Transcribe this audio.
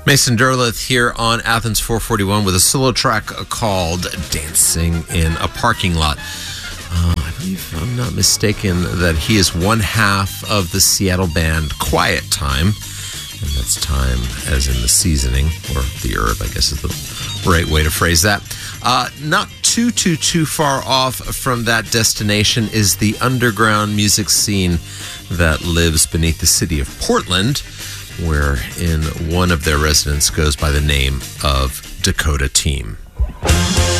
Mason Derleth here on Athens 441 with a solo track called Dancing in a Parking Lot. I believe, if I'm not mistaken, that he is one half of the Seattle band Quiet Time. And that's time as in the seasoning, or the herb, I guess is the right way to phrase that. Not too far off from that destination is the underground music scene that lives beneath the city of Portland, where in one of their residents goes by the name of Dakota Team.